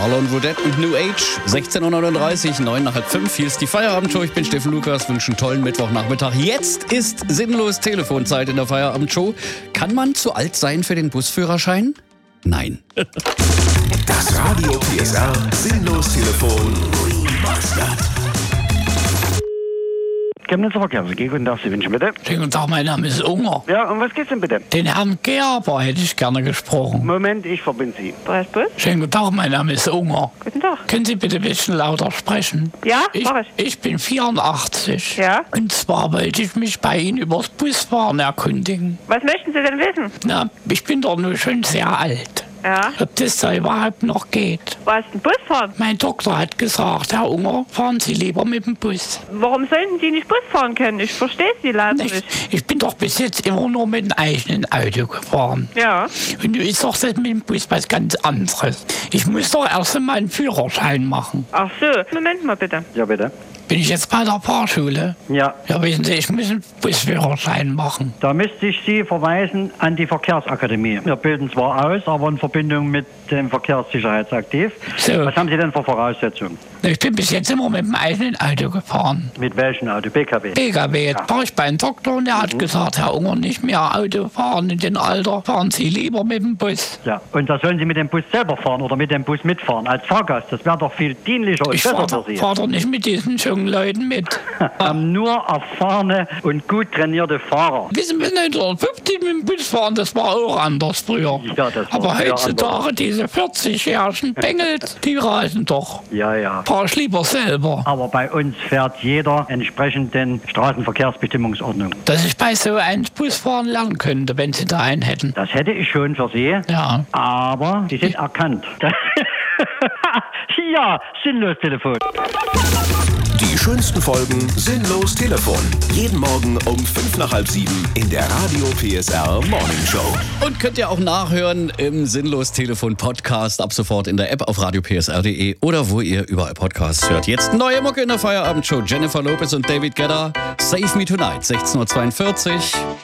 Marlon Wodet und New Age, 16:39 Uhr, 4:09. Hier ist die Feierabendshow. Ich bin Steffen Lukas, wünsche einen tollen Mittwochnachmittag. Jetzt ist sinnlos Telefonzeit in der Feierabendshow. Kann man zu alt sein für den Busführerschein? Nein. Das Radio PSR Sinnlos Telefon. Chemnitzer Verkehrs-AG, guten Tag, Sie wünschen bitte. Schönen guten Tag, mein Name ist Unger. Ja, um was geht's denn bitte? Den Herrn Gerber hätte ich gerne gesprochen. Moment, ich verbinde Sie. Preisbus? Schönen guten Tag, mein Name ist Unger. Guten Tag. Können Sie bitte ein bisschen lauter sprechen? Ja, mach ich. Ich bin 84. Ja? Und zwar wollte ich mich bei Ihnen über das Busfahren erkundigen. Was möchten Sie denn wissen? Na, ich bin doch nur schon sehr alt. Ja? Ob das da überhaupt noch geht? Was, ein Bus fahren? Mein Doktor hat gesagt, Herr Unger, fahren Sie lieber mit dem Bus. Warum sollten Sie nicht Bus fahren können? Ich verstehe Sie leider nicht. Ich bin doch bis jetzt immer nur mit dem eigenen Auto gefahren. Ja. Und nun ist doch das mit dem Bus was ganz anderes. Ich muss doch erst einmal einen Führerschein machen. Ach so, Moment mal bitte. Ja, bitte. Bin ich jetzt bei der Fahrschule? Ja, Ja, wissen Sie, ich muss einen Busführerschein machen. da müsste ich Sie verweisen an die Verkehrsakademie. Wir bilden zwar aus, aber in Verbindung mit dem Verkehrssicherheitsaktiv. So. Was haben Sie denn für Voraussetzungen? Ich bin bis jetzt immer mit dem eigenen Auto gefahren. Mit welchem Auto? PKW? PKW, jetzt Ja. war ich beim Doktor und der hat gesagt, Herr Unger, nicht mehr Auto fahren in dem Alter, fahren Sie lieber mit dem Bus. Ja, und da sollen Sie mit dem Bus selber fahren oder mit dem Bus mitfahren als Fahrgast. Das wäre doch viel dienlicher und Ich besser für fahre Sie. fahr doch nicht mit diesen jungen Leuten mit. Haben nur erfahrene und gut trainierte Fahrer. Wissen wir nicht, 50 mit dem Bus fahren, das war auch anders früher. Ja, das war Aber früher heutzutage, diese 40-jährigen Bengels, die reisen doch. Ja, ja. Fahr ich lieber selber. Aber bei uns fährt jeder entsprechend den Straßenverkehrsbestimmungsordnung. Dass ich bei so einem Busfahren lernen könnte, wenn Sie da einen hätten. Das hätte ich schon für Sie, Ja. aber Sie sind erkannt. Ja, sinnlos Telefon. Die schönsten Folgen Sinnlos Telefon. Jeden Morgen um 6:55 in der Radio PSR Morning Show. Und könnt ihr auch nachhören im Sinnlos Telefon Podcast ab sofort in der App auf radiopsr.de oder wo ihr überall Podcasts hört. Jetzt neue Mucke in der Feierabendshow. Jennifer Lopez und David Guetta. Save Me Tonight, 16:42 Uhr.